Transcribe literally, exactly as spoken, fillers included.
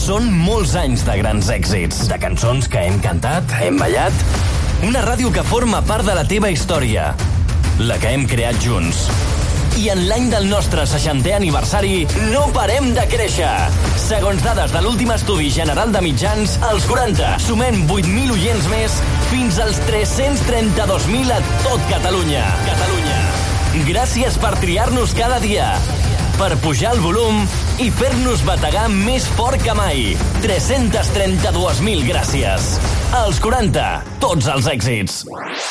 Són molts anys de grans èxits, de cançons que hem cantat, hem ballat. Una ràdio que forma part de la teva història, la que hem creat junts. I en l'any del nostre seixantè aniversari no parem de créixer. Segons dades de l'últim estudi general de mitjans, als quaranta sumem vuit mil oients més fins als tres-cents trenta-dos mil a tot Catalunya. Catalunya. Gràcies per triar-nos cada dia, per pujar el volum i fer-nos bategar més fort que mai. tres-cents trenta-dos mil gràcies. Als quaranta, tots els èxits.